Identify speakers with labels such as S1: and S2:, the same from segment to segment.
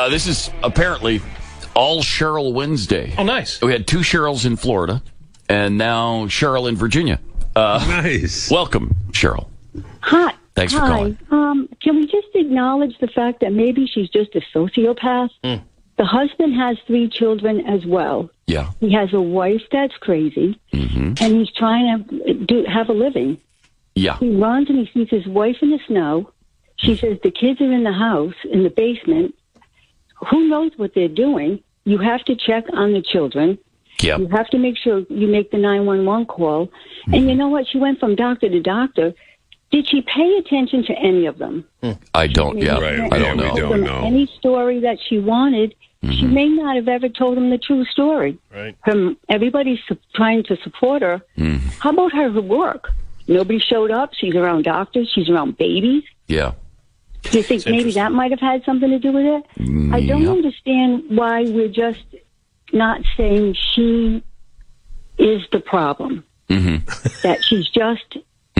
S1: This is apparently all Cheryl Wednesday.
S2: Oh, nice.
S1: We had 2 Cheryls in Florida, and now Cheryl in Virginia.
S3: Nice.
S1: Welcome, Cheryl.
S4: Hi.
S1: Thanks for calling.
S4: Can we just acknowledge the fact that maybe she's just a sociopath? The husband has 3 children as well.
S1: Yeah.
S4: He has a wife that's crazy, and he's trying to have a living.
S1: Yeah.
S4: He runs and he sees his wife in the snow. She says the kids are in the house, in the basement. Who knows what they're doing? You have to check on the children.
S1: Yeah.
S4: You have to make sure you make the 911 call. And you know what? She went from doctor to doctor. Did she pay attention to any of them?
S1: I don't,
S3: Right.
S1: I don't
S3: Yeah,
S1: know.
S3: we don't know.
S4: Any story that she wanted, she may not have ever told him the true story.
S2: Right.
S4: Everybody's trying to support her. How about her work? Nobody showed up. She's around doctors. She's around babies.
S1: Yeah.
S4: Do you think maybe that might have had something to do with it? I don't understand why we're just not saying she is the problem. That she's just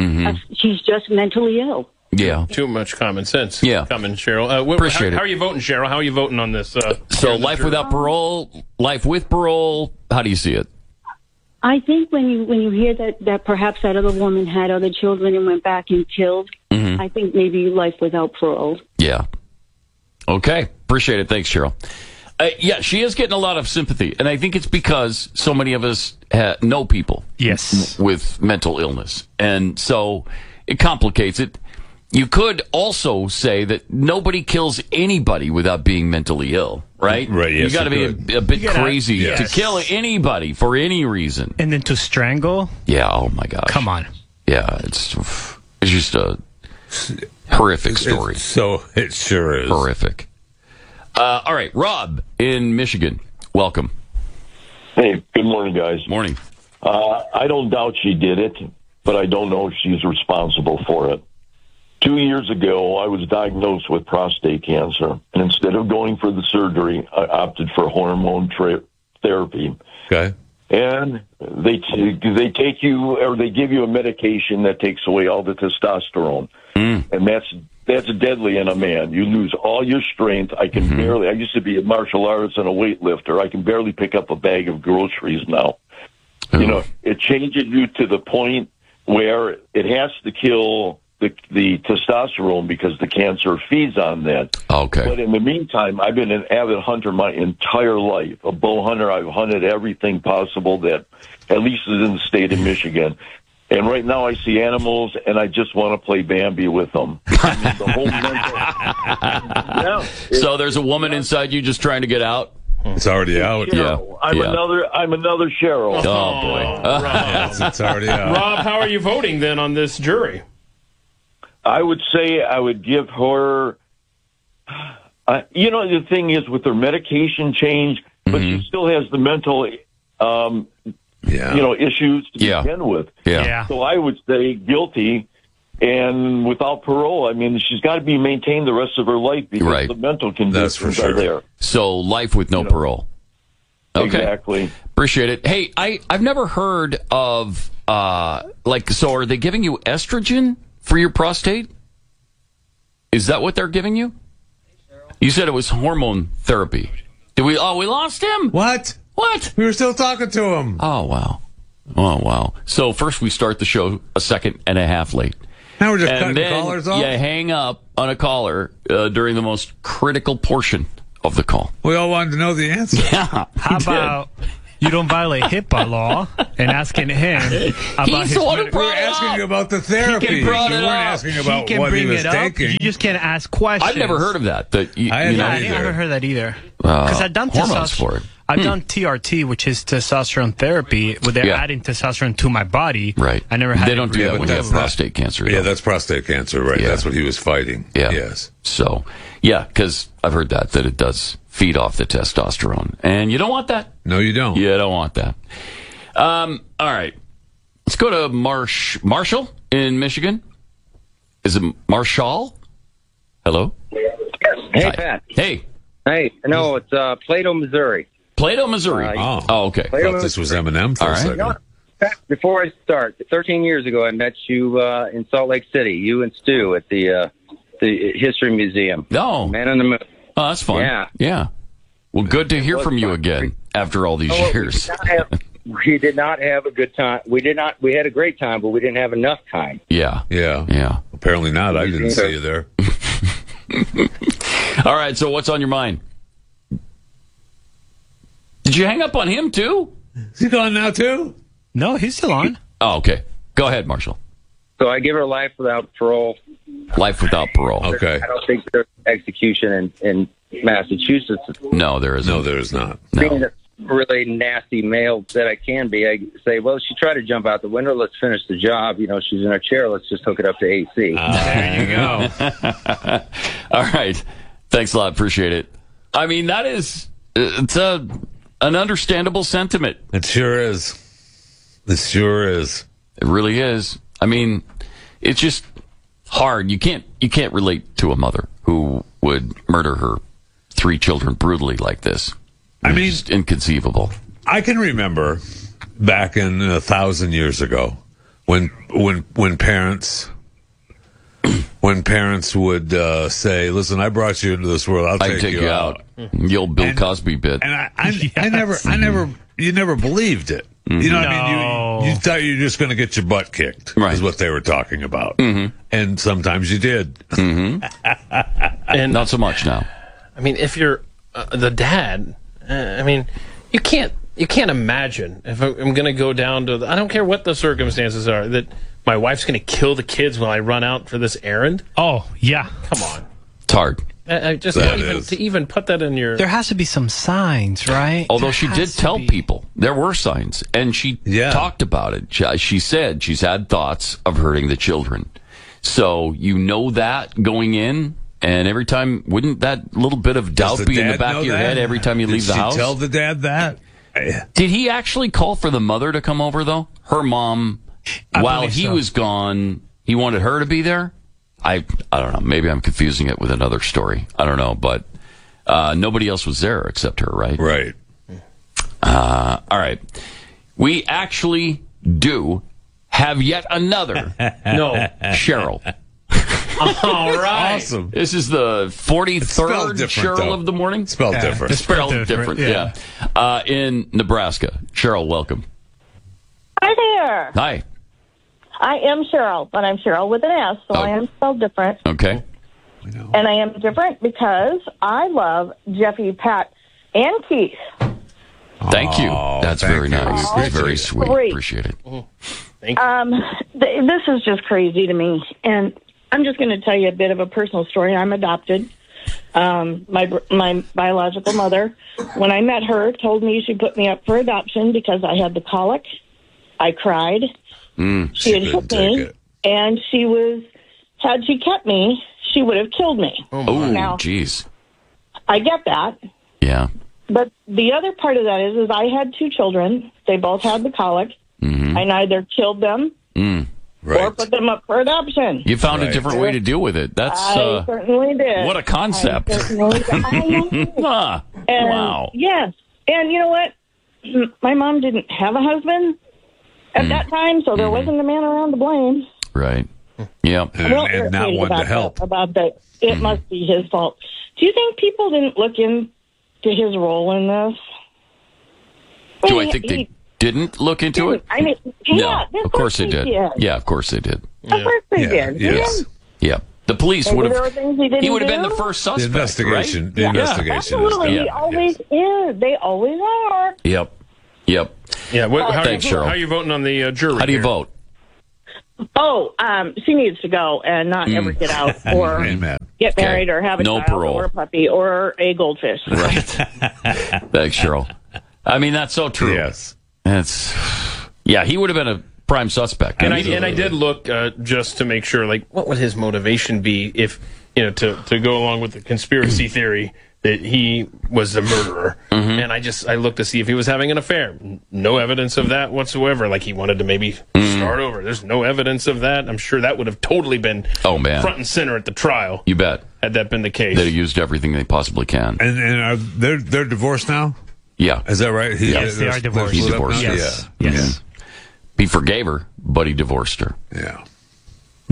S4: mentally ill.
S1: Yeah.
S2: Too much common sense.
S1: Yeah.
S2: Coming, Cheryl.
S1: Appreciate it.
S2: How are you voting, Cheryl? How are you voting on this?
S1: So life without parole, life with parole, how do you see it?
S4: I think when you hear that perhaps that other woman had other children and went back and killed, I think maybe life without parole.
S1: Yeah. Okay. Appreciate it. Thanks, Cheryl. Yeah, she is getting a lot of sympathy, and I think it's because so many of us know people with mental illness, and so it complicates it. You could also say that nobody kills anybody without being mentally ill, right?
S3: Right, yes,
S1: you got to be a bit crazy to kill anybody for any reason.
S5: And then to strangle?
S1: Yeah, oh my gosh.
S5: Come on.
S1: Yeah, it's just a horrific story.
S3: It sure is.
S1: Horrific. All right, Rob in Michigan. Welcome.
S6: Hey, good morning, guys.
S1: Morning.
S6: I don't doubt she did it, but I don't know if she's responsible for it. 2 years ago, I was diagnosed with prostate cancer, and instead of going for the surgery, I opted for hormone therapy.
S3: Okay.
S6: And they take you, or they give you a medication that takes away all the testosterone, and that's deadly in a man. You lose all your strength. I used to be a martial artist and a weightlifter. I can barely pick up a bag of groceries now. You know, it changes you to the point where it has to kill the testosterone because the cancer feeds on that.
S1: Okay.
S6: But in the meantime, I've been an avid hunter my entire life. A bow hunter. I've hunted everything possible that at least is in the state of Michigan. And right now I see animals, and I just want to play Bambi with them. I mean, the whole
S1: So there's a woman inside you just trying to get out?
S3: It's already out.
S6: Cheryl. I'm another Cheryl.
S1: Oh, boy.
S3: Yes, it's already out.
S2: Rob, how are you voting then on this jury?
S6: I would say I would give her. The thing is with her medication change, but she still has the mental, issues to begin with.
S1: Yeah.
S6: So I would say guilty, and without parole. I mean, she's got to be maintained the rest of her life because the mental conditions are there.
S1: So life with no parole. Okay.
S6: Exactly.
S1: Appreciate it. Hey, I've never heard of so are they giving you estrogen for your prostate? Is that what they're giving you? You said it was hormone therapy. Did we? Oh, we lost him.
S3: What? We were still talking to him.
S1: Oh wow. So first we start the show a second and a half late.
S3: Now we're just
S1: and
S3: cutting
S1: then
S3: callers off?
S1: You hang up on a caller during the most critical portion of the call.
S3: We all wanted to know the answer.
S1: Yeah.
S5: How about you don't violate HIPAA law and asking him about
S1: He's the one who
S3: We were asking you about the therapy. You weren't asking about what he was taking.
S5: You just can't ask questions.
S1: I've never heard of that.
S3: I
S5: haven't heard that either. Because I've done
S1: hormones for it.
S5: I've done TRT, which is testosterone therapy, where they're adding testosterone to my body.
S1: Right.
S5: I never had.
S1: They don't do that when you have prostate cancer.
S3: Yeah, that's prostate cancer, right?
S1: Yeah.
S3: That's what he was fighting.
S1: Yeah.
S3: Yes.
S1: So, because I've heard that it does feed off the testosterone, and you don't want that.
S3: No, you don't.
S1: You don't want that. All right, let's go to Marshall in Michigan. Is it Marshall? Hello.
S7: Hey,
S1: Hi.
S7: Pat.
S1: Hey.
S7: Hey, no, it's Plato, Missouri.
S1: Plato, Missouri.
S3: Okay. I thought this was Eminem for a second.
S7: You know, Pat, before I start, 13 years ago, I met you in Salt Lake City, you and Stu at the History Museum.
S1: No.
S7: Man on the Moon.
S1: Oh, that's fun. Yeah. Well, good to hear from you again after all these years.
S7: We did not have a good time. We had a great time, but we didn't have enough time.
S1: Yeah.
S3: Apparently not. I didn't see you there.
S1: All right, so what's on your mind? Did you hang up on him, too?
S3: Is he gone now, too?
S5: No, he's still on.
S1: Oh, okay. Go ahead, Marshall.
S7: So I give her life without parole.
S1: Life without parole.
S3: Okay.
S7: I don't think there's execution in Massachusetts.
S1: No, there isn't.
S3: No, there is not.
S7: Being
S1: No.
S7: a really nasty male that I can be, I say, well, she tried to jump out the window. Let's finish the job. She's in her chair. Let's just hook it up to AC.
S3: There you go.
S1: All right. Thanks a lot. Appreciate it. I mean, it's an understandable sentiment.
S3: It sure is. It sure is.
S1: It really is. I mean, it's just hard. You can't relate to a mother who would murder her 3 children brutally like this. It's just inconceivable.
S3: I can remember back in 1,000 years ago when parents would say, "Listen, I brought you into this world. I'll take you out."
S1: The old Bill Cosby bit.
S3: And you never believed it. You know what I mean? You thought you were just going to get your butt kicked,
S1: right?
S3: Is what they were talking about. And sometimes you did.
S2: And
S1: not so much now.
S2: I mean, if you're the dad, you can't imagine if I'm going to go down to I don't care what the circumstances are, that my wife's going to kill the kids while I run out for this errand.
S5: Oh, yeah.
S2: Come on.
S1: It's hard.
S2: I just to even put that in your...
S5: There has to be some signs, right?
S1: Although she did tell people there were signs, and she talked about it. She said she's had thoughts of hurting the children. So you know that going in, and every time, wouldn't that little bit of doubt be in the back of your head every time you leave the house?
S3: Did she tell the dad that?
S1: Did he actually call for the mother to come over, though? Her mom, while he was gone, he wanted her to be there? I don't know. Maybe I'm confusing it with another story. I don't know, but nobody else was there except her, right?
S3: Right.
S1: All right. We actually do have yet another Cheryl.
S2: All right.
S3: Awesome.
S1: This is the 43rd Cheryl
S3: though.
S1: of the morning.
S3: Spelled different.
S1: It's spelled different, yeah. In Nebraska. Cheryl, welcome.
S8: Hi there.
S1: Hi.
S8: I am Cheryl, but I'm Cheryl with an S, so I am spelled different.
S1: Okay.
S8: And I am different because I love Jeffy, Pat, and Keith.
S1: Thank you. That's very nice. That's very sweet.
S8: Great.
S1: Appreciate it.
S2: Thank you.
S8: This is just crazy to me, and I'm just going to tell you a bit of a personal story. I'm adopted. My biological mother, when I met her, told me she put me up for adoption because I had the colic. I cried. She had hit me, and had she kept me, she would have killed me.
S1: Oh,
S8: now,
S1: jeez.
S8: I get that.
S1: Yeah.
S8: But the other part of that is I had 2 children. They both had the colic. I neither killed them or put them up for adoption.
S1: You found a different way to deal with it. That's
S8: I certainly did.
S1: What a concept. Wow.
S8: Yes. And you know what? My mom didn't have a husband at that time, so there wasn't a man around to blame.
S1: Right. Yeah.
S3: And not one to help.
S8: About that. It must be his fault. Do you think people didn't look into his role in this?
S1: Do I think they didn't look into it?
S8: I mean,
S1: no, of course they did. Yeah, of course they did.
S8: Of course they did.
S3: Yes.
S1: Yeah. The police would have. He would have been the
S8: do?
S1: first suspect.
S3: The investigation.
S1: Right?
S3: The investigation.
S8: Absolutely. He always is. They always are.
S1: Yep.
S2: Yeah.
S1: Thanks, Cheryl.
S2: How are you voting on the jury?
S1: How do you vote?
S8: Oh, she needs to go and not ever get out or get married or have a child
S1: parole.
S8: or a puppy or a goldfish.
S1: Right. Thanks, Cheryl. I mean, that's so true.
S3: Yes.
S1: He would have been a prime suspect.
S2: And I did look just to make sure, like, what would his motivation be if, to go along with the conspiracy theory that he was the murderer. And I looked to see if he was having an affair. No evidence of that whatsoever. Like he wanted to maybe start over. There's no evidence of that. I'm sure that would have totally been front and center at the trial.
S1: You bet.
S2: Had that been the case.
S1: They'd have used everything they possibly can.
S3: And are they're divorced now?
S1: Yeah.
S3: Is that right?
S5: Yes, they are divorced.
S1: He's divorced.
S5: Yes.
S1: He forgave her, but he divorced her.
S3: Yeah.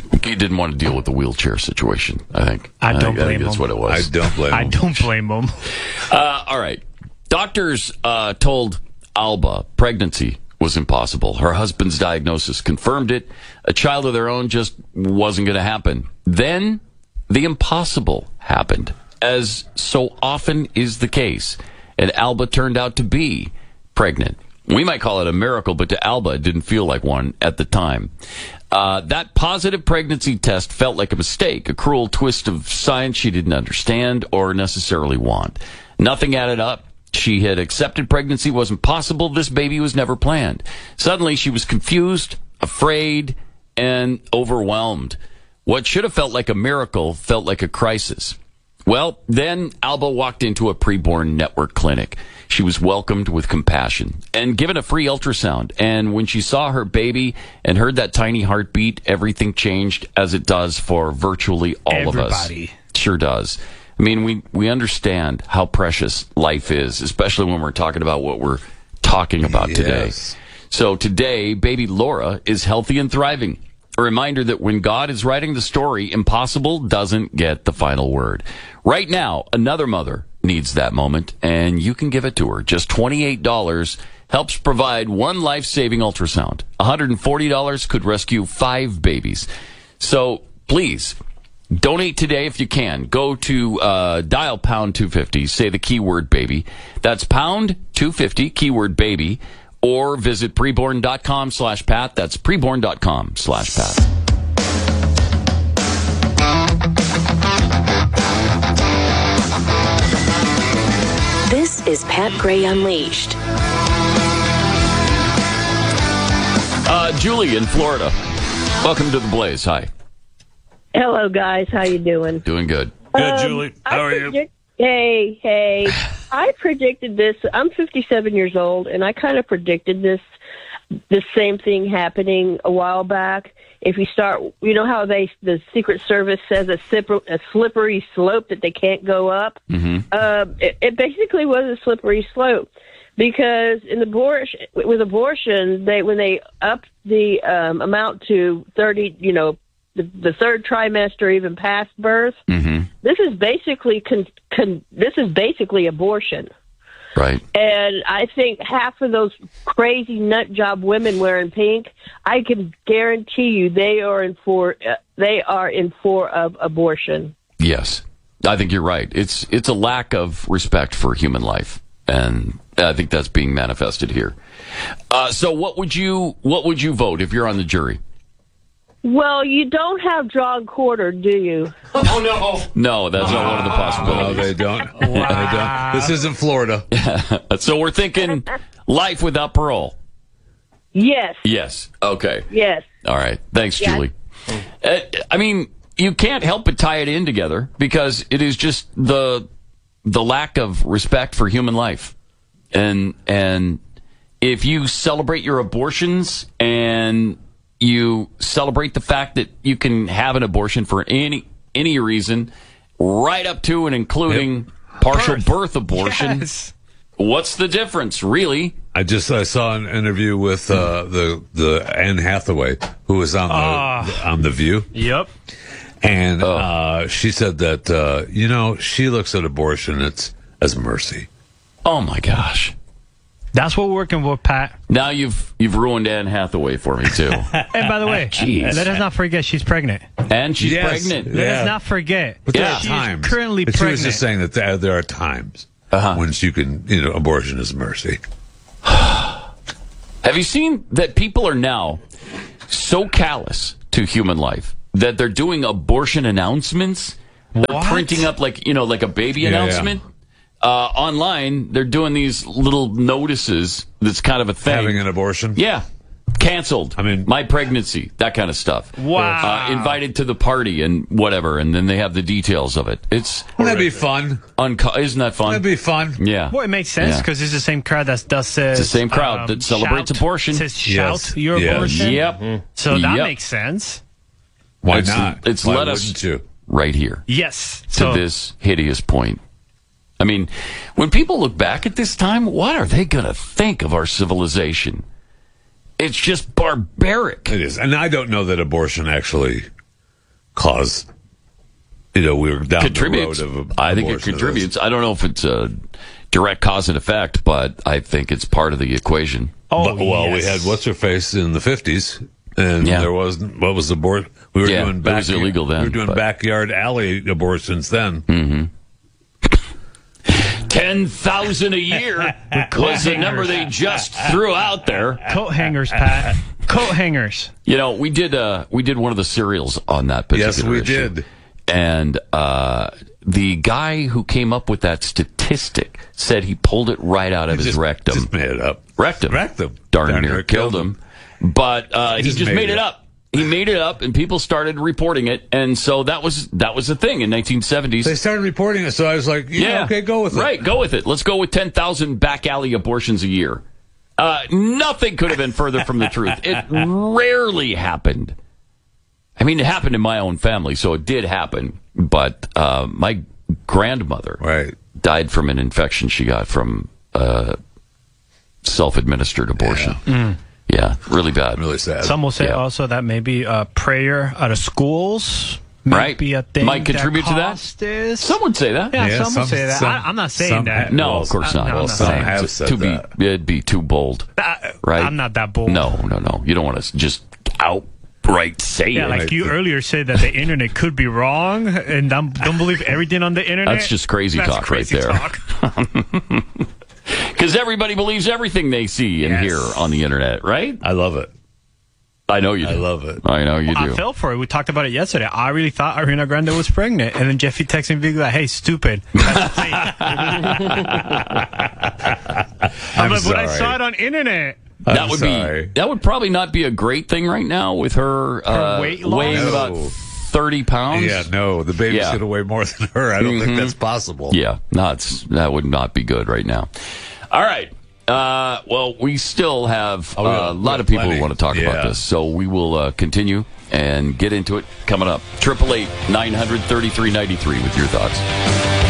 S1: He didn't want to deal with the wheelchair situation, I think.
S5: I don't blame him.
S1: That's what it was.
S3: I don't blame him.
S5: I don't blame him.
S1: All right. Doctors told Alba pregnancy was impossible. Her husband's diagnosis confirmed it. A child of their own just wasn't going to happen. Then the impossible happened, as so often is the case. And Alba turned out to be pregnant. We might call it a miracle, but to Alba, it didn't feel like one at the time. That positive pregnancy test felt like a mistake, a cruel twist of science she didn't understand or necessarily want. Nothing added up. She had accepted pregnancy wasn't possible. This baby was never planned. Suddenly, she was confused, afraid, and overwhelmed. What should have felt like a miracle felt like a crisis. Well, then Alba walked into a preborn network clinic. She was welcomed with compassion and given a free ultrasound. And when she saw her baby and heard that tiny heartbeat, everything changed, as it does for virtually all of us. Sure does. I mean, we understand how precious life is, especially when we're talking about what we're talking about today. So today, baby Laura is healthy and thriving. A reminder that when God is writing the story, impossible doesn't get the final word. Right now, another mother needs that moment, and you can give it to her. Just $28 helps provide one life-saving ultrasound. $140 could rescue 5 babies. So please, donate today if you can. Go to dial pound 250, say the keyword baby. That's pound 250, keyword baby. Or visit preborn.com/Pat. That's preborn.com/Pat.
S9: This is Pat Gray Unleashed.
S1: Julie in Florida. Welcome to the Blaze. Hi.
S10: Hello, guys. How you doing?
S1: Doing good.
S3: Good, Julie. How are you?
S10: Hey. I predicted this. I'm 57 years old, and I kind of predicted this same thing happening a while back. If you start, you know how the Secret Service says a slippery slope that they can't go up?
S1: Mm-hmm.
S10: It basically was a slippery slope. Because with abortion, when they up the amount to 30, the third trimester, even past birth,
S1: mm-hmm.
S10: This is basically this is basically abortion.
S1: Right.
S10: And I think half of those crazy nut job women wearing pink, I can guarantee you they are in for of abortion.
S1: Yes, I think you're right. It's a lack of respect for human life, and I think that's being manifested here. So what would you vote if you're on the jury?
S10: Well, you don't have draw and quarter, do you?
S1: Oh, no. No, that's not one of the possibilities.
S3: No, they don't. Wow. They don't. This isn't Florida.
S1: So we're thinking life without parole.
S10: Yes.
S1: Yes. Okay.
S10: Yes.
S1: All right. Thanks, Julie. I mean, you can't help but tie it in together because it is just the lack of respect for human life. And if you celebrate your abortions and you celebrate the fact that you can have an abortion for any reason, right up to and including partial birth abortion. Yes. What's the difference, really?
S3: I saw an interview with the Anne Hathaway, who was on the View.
S5: Yep.
S3: And she said that she looks at abortion as mercy.
S1: Oh my gosh.
S5: That's what we're working with, Pat.
S1: Now you've ruined Anne Hathaway for me, too.
S5: And by the way, let us not forget she's pregnant.
S1: And she's pregnant.
S5: Let us not forget.
S3: But there are times.
S5: Currently
S3: but
S5: pregnant.
S3: She was just saying that there are times when you can, abortion is mercy.
S1: Have you seen that people are now so callous to human life that they're doing abortion announcements? They're printing up like a baby announcement. Online, they're doing these little notices that's kind of a thing.
S3: Having an abortion?
S1: Yeah. Canceled. I mean, my pregnancy, that kind of stuff.
S5: Wow.
S1: Invited to the party and whatever, and then they have the details of it. Wouldn't
S3: that be fun?
S1: Isn't that fun?
S3: That'd be fun.
S1: Yeah.
S5: Well, it makes sense because it's the same crowd that says...
S1: It's the same crowd that celebrates abortion.
S5: Says shout your abortion.
S1: Yep.
S5: So that makes sense.
S3: Why not?
S1: Why
S3: led
S1: us
S3: you?
S1: Right here.
S5: Yes.
S1: To this hideous point. I mean, when people look back at this time, what are they going to think of our civilization? It's just barbaric.
S3: It is. And I don't know that abortion actually cause, we were down the road of
S1: I think it contributes. I don't know if it's a direct cause and effect, but I think it's part of the equation.
S3: We had what's-her-face in the 50s, and there was, what was the board? We were doing
S1: it was illegal then.
S3: We were doing backyard alley abortions then.
S1: Mm-hmm. 10,000 a year was the number they just threw out there.
S5: Coat hangers, Pat. Coat hangers.
S1: We did one of the serials on that particular issue.
S3: Did.
S1: And the guy who came up with that statistic said he pulled it right out of his rectum.
S3: Just made it up.
S1: Rectum. Darn near killed him. But he just made it up. He made it up, and people started reporting it, and so that was the thing in 1970s.
S3: They started reporting it, so I was like, okay, go with it.
S1: Right, go with it. Let's go with 10,000 back alley abortions a year. Nothing could have been further from the truth. It rarely happened. I mean, it happened in my own family, so it did happen. But my grandmother died from an infection she got from self-administered abortion. Yeah, really bad.
S3: Really sad.
S5: Some will say also that maybe prayer out of schools might be a thing.
S1: Might contribute to that. Some would say that.
S5: Yeah, some would say that. I'm not saying that.
S1: No, of course not.
S5: I'm not saying that.
S1: It'd be too bold. Right?
S5: I'm not that bold.
S1: No. You don't want to just outright say it.
S5: Yeah, like you earlier said that the internet could be wrong, and don't believe everything on the internet.
S1: That's just crazy talk
S5: crazy
S1: right there. Because everybody believes everything they see and hear on the internet, right?
S3: I love it.
S1: I know you do.
S3: I love it.
S1: I know you do.
S5: I fell for it. We talked about it yesterday. I really thought Ariana Grande was pregnant. And then Jeffy texted me like, hey, stupid. I'm like, but I saw it on internet.
S1: That would probably not be a great thing right now with her
S5: weight
S1: weighing about 30 pounds.
S3: Yeah, no, the baby's going to weigh more than her. I don't think that's possible.
S1: Yeah, that would not be good right now. All right. Well, we still have a lot of people who want to talk about this, so we will continue and get into it coming up. 888-900-3393 with your thoughts.